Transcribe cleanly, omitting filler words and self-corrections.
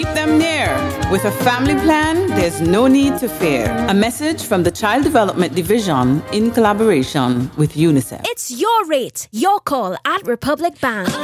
Keep them near. With a family plan, there's no need to fear. A message from the Child Development Division in collaboration with UNICEF. It's your rate, your call at Republic Bank.